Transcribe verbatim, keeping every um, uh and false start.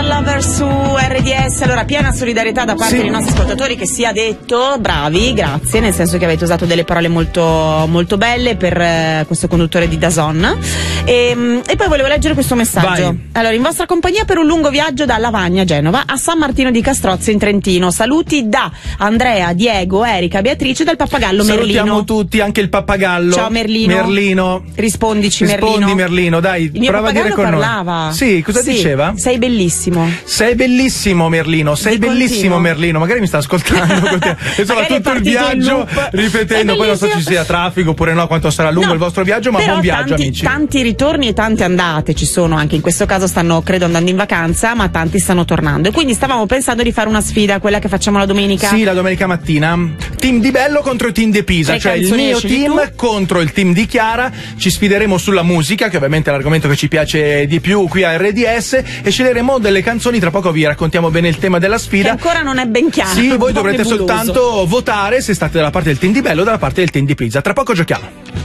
Lover su R D S. Allora, piena solidarietà da parte sì. dei nostri ascoltatori, che sia detto, bravi, grazie, nel senso che avete usato delle parole molto molto belle per eh, questo conduttore di DAZN. E, e poi volevo leggere questo messaggio. Vai. Allora, in vostra compagnia per un lungo viaggio da Lavagna a Genova a San Martino di Castrozzo in Trentino. Saluti da Andrea, Diego, Erika, Beatrice, dal pappagallo Merlino. Salutiamo tutti, anche il pappagallo. Ciao Merlino. Merlino. Rispondici, Rispondi, Merlino. Merlino, dai, Il mio prova a dire con parlava. noi. Sì, cosa sì, diceva? Sei bellissimo. Sei bellissimo, Merlino, sei Di bellissimo, continuo. Merlino. Magari mi sta ascoltando con te. Insomma, Magari è tutto il partito in viaggio loop. ripetendo, poi non so se ci sia traffico oppure no, quanto sarà lungo No, il vostro viaggio, ma però buon viaggio, tanti, amici. Tanti ritorni e tante andate ci sono, anche in questo caso stanno, credo, andando in vacanza, ma tanti stanno tornando. E quindi stavamo pensando di fare una sfida, quella che facciamo la domenica. Sì, la domenica mattina. Team di Bello contro il team di Pisa, Tre cioè il canzoni mio scegli team tu. contro il team di Chiara. Ci sfideremo sulla musica, che ovviamente è l'argomento che ci piace di più qui a R D S, e sceglieremo delle canzoni. Tra poco vi raccontiamo bene il tema della Che sfida. ancora non è ben chiaro. Sì, un voi po' dovrete nebuloso. soltanto votare se state dalla parte del team di Bello o dalla parte del team di Pisa. Tra poco giochiamo.